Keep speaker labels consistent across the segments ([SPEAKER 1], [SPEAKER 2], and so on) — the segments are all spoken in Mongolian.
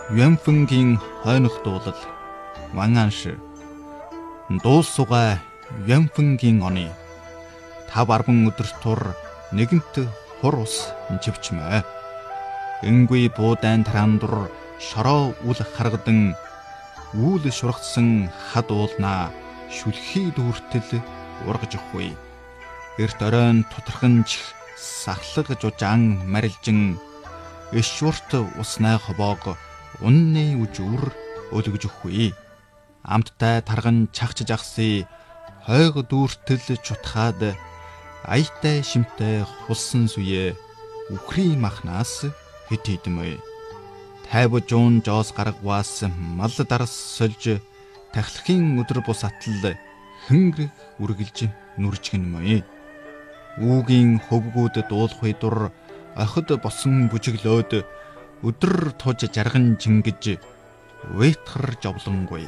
[SPEAKER 1] Юанфэнгийн хойнох дуулал Ванганш дуусугай Юанфэнгийн оны 5-10 өдөр тур нэгэнт хур ус живчмээ. Энгүй буудаан тараандур шороо үл харгадан үүл шургацсан хад уулнаа шүлхий дүүртэл ургаж өгөхгүй. Эрт оройн тутарханч сахлаг жужаан марилжин эшвурт уснай хобоог унны үжүр өлгөж өгөхгүй. Амттай тарган чагч жагсыг хойг дүүртэл чутхаад аятай шимтэй хулсан сүе үхрий махнаас хэд хэдмэ. Тайвжуун жоос гаргаваас мал дарс сольж тахлахын өдөр бус атал хөнгөрөх үргэлж нүржгэнмэ. Үүгийн хөвгүүд дуулахын дур охид босон бүжиглөөд өдөр туж жарган жингэж уйтхар жовлонгүй.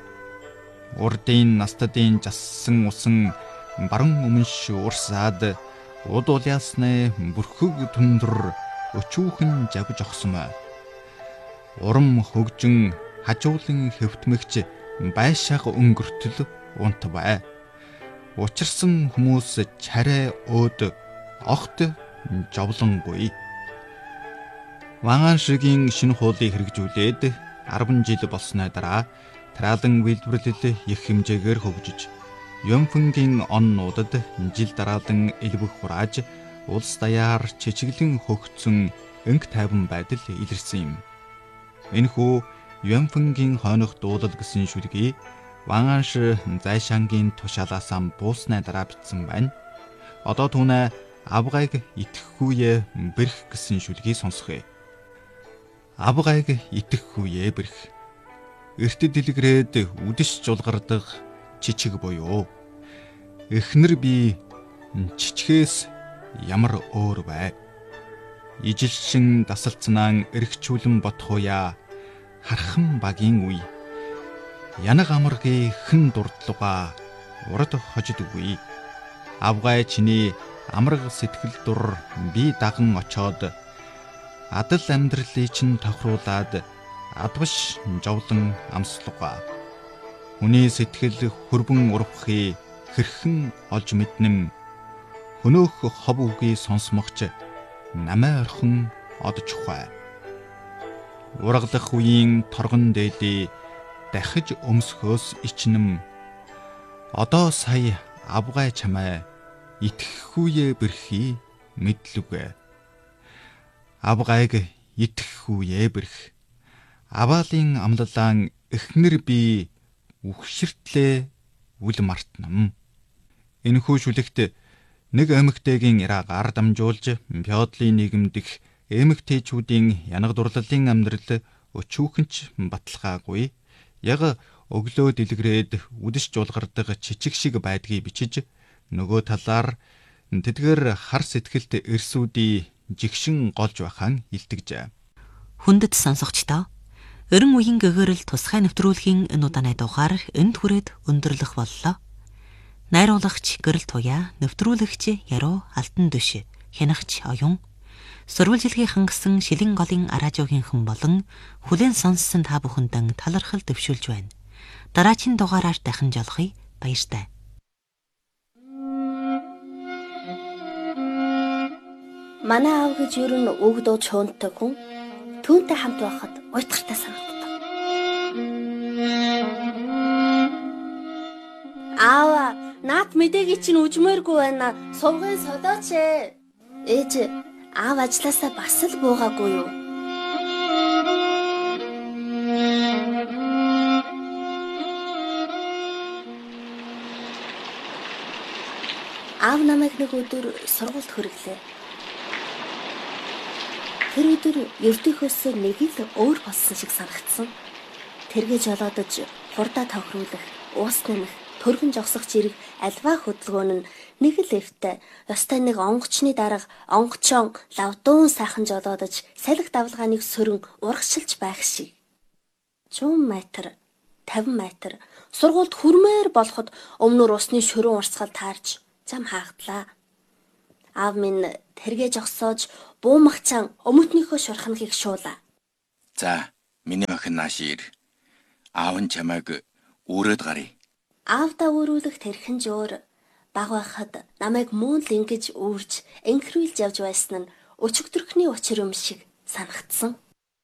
[SPEAKER 1] Урдын настадын жассан усан баран өмнөш урсаад удууляасны бүрхөг түндэр өчүүхэн жавж огсмэ. Урам хөгжин хажуулан хэвтмэгч байшаага өнгөртөл унт бай. Учирсан хүмүүс чарай өөд огт жовлонгүй. Ванганшигийн шинэ хуулийг хэрэгжүүлээд 10 жил болсны дараа тараалан үйлдвэрлэл их хэмжээгээр хөгжиж Юанфэнгийн оннуудад жил дараалан элбэг хурааж улс даяар чичиглэн хөгцсөн энх тайван байдал илэрсэн юм. Энэхүү Юанфэнгийн хойнох дуулал гэсэн шүлгийг Ванганш Зайшангийн тушаалаасаа буусны дараа бичсэн байна. Одоо түүнээ авгайг итгэхгүйе бэрх гэсэн шүлгийг сонсгоё. Авгайг итгэхгүйе бэрх. Эрт дэлгэрээд үдэш жулгардаг чичиг буюу эхнэр би чичгээс ямар өөр бай. Ижилшин дасалцнаан эргчүүлэн бодхоя хархан багийн үе. Янаг амаргийн хэн дурдлуга урд хожидгүй. Авгай чиний амраг сэтгэл дур би даган очоод адал амьдралыг чинь тохируулаад адваш жовлон амслуга. Хүний сэтгэл хөрбөн урвахыг хэрхэн олж мэднэм. Хөнөөх хов үгийг сонсмогч намай орхон одчихвай. Ургалах үеийн торгон дээдээ дахиж өмсөхөөс ичнэм. Одоо сая авгай чамай итгэхгүйе бэрхий мэдлүгэ. Авгайг итгэхгүйе бэрх. Аваалын амлалаан эхнэр би үхширтлээ үл мартнам. Энэхүү шүлэгт нэг эмэгтэйгийн ираагаар дамжуулж феодлын нийгэмдх эмэгтэйчүүдийн янаг дурлалын амьдрал өчүүхэнч баталгаагүй. Яг өглөө дэлгэрээд үдэш жуулгардаг чичиг шиг байдгийг бичиж нөгөө талаар тэдгээр хар сэтгэлт эрсүүдий жигшин голж байхаан илтгэжээ.
[SPEAKER 2] Хүндэт сонсогчдоо ерөн үеийн гэгэрэл тусгай нэвтрүүлгийн энэ удааны дугаар энд хүрээд өндөрлөх боллоо. Найруулагч Гэрэл Туяа, нэвтрүүлэгч Яруу Алтан Дөш, хянагч Оюн, сурвалжилгийн хангасан Шилэн голын араажуугийнхан болон хүлээн сонссон та бүхэндээ талархал дэвшүүлж байна. Дараагийн дугаараар дахин жолохъё. Баяртай.
[SPEAKER 3] Манай аав гэж ер нь үг дууж хуунтай хүн түүнтэй хамт байхад уйтгартай санагддаг. Аава, наад мэдээг чинь үжмээргүй байна. Сувгын солооч ээ. Ээж, аав ажилласаа бас л буугаагүй юу? Аав намайг нэг өдөр сургуульд хүргэлээ. Тэр өдөр ердийнхөөс нэг л өөр болсон шиг санагдсан. Тэргээ жолоодож хурдаа тохируулах, уус нэмэх, төргөн жогсох зэрэг альва хөдөлгөөн нь нэг л эвтэй. Ёстой нэг онгочны дарга онгочон лавдуун сайхан жолоодож салхи давлгааныг сөрөн урагшилж байх шиг. 100 м, 50 м сургуульд хүрмээр болоход өмнөр усны шөрөн урсгал таарж зам хаагадлаа. Аав минь тэргээ жогсоож буумагчаан өмөтнийхөө шурхангийг шуулаа.
[SPEAKER 4] За, Миний охин нааш ир. Аав нь чамайг өрөөд гарыг.
[SPEAKER 3] Аавдаа өрүүлэх тэрхэн жөөр баг байхад намайг мөн л ингэж үрж энхрүүлж явж байсан нь өчигдөрхний учир юм шиг санагдсан.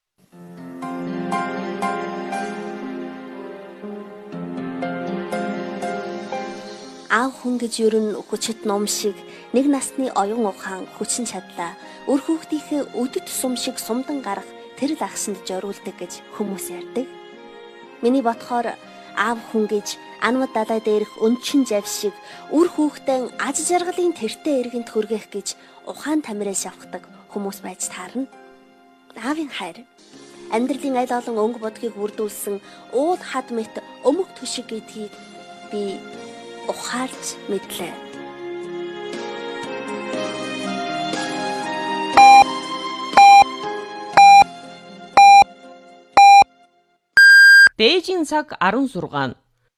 [SPEAKER 3] Аав хүн гэж ер нь хүчит ном шиг нэг насны оюун ухаан хүчин чадлаа өр хүүхдийнхээ өдөд сум шиг сумдан гарах тэр л ахсанд зориулдаг гэж хүмүүс ярьдаг. Миний бодохоор аав хүн гэж анмад далай дээрх өнчин жав шиг үр хүүхдэн аж жаргалын тэртээ эргэнт хүргэх гэж ухаан тамираа шавхдаг хүмүүс байж таарна. Аавын хайр амьдралын аль олон өнгө бодгийг бүрдүүлсэн уул хад мэт өмг төшиг гэдгийг би ухаалж мэдлээ.
[SPEAKER 5] Дээжийн цаг 16.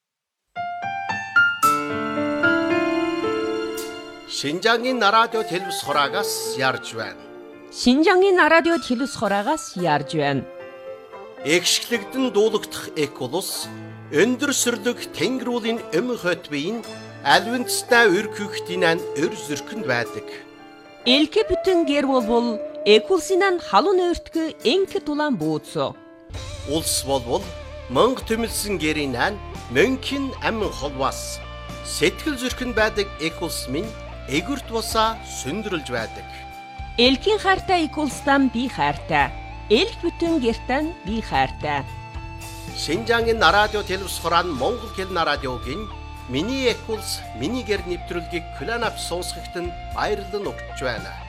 [SPEAKER 6] Шинжаагийн радио телевиз хураагаас ярьж байна.
[SPEAKER 5] Шинжаагийн радио телевиз хураагаас ярьж байна.
[SPEAKER 6] Экшглэгдэн дуулагдах эколус өндөр сүрлэг тэнгэрүүлийн хөт биеийн альвинцтай өр küхтинэн өр зүрхэнд байдаг.
[SPEAKER 5] Элке бүтэн гэр болбол экулсинан халуун өртгө энке тулан бууцо.
[SPEAKER 6] Улс болбол мөнх төмөлсөн гэрийнэн мөнхийн амин холвас сэтгэл зүрхэнд байдаг экулс минь эгүрт бусаа сүндрэлж байдаг.
[SPEAKER 5] Элкийн хайртай экулстан би хайртай. Элк бүтэн гертэн би хайртай.
[SPEAKER 6] Шинжаагийн радио телевиз хураан Монгол хэлний радиогийн миний экулс миний гэр нэвтрүүлгийг Кланап сонсогчдод баярлан өгч байна.